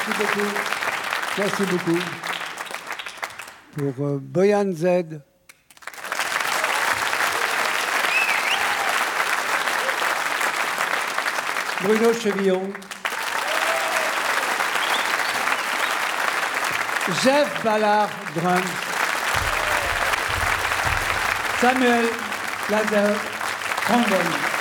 Merci beaucoup. Merci beaucoup. Pour Boyan Z. Bruno Chevillon. Jeff Ballard, drum. Samuel Lazer, trombone.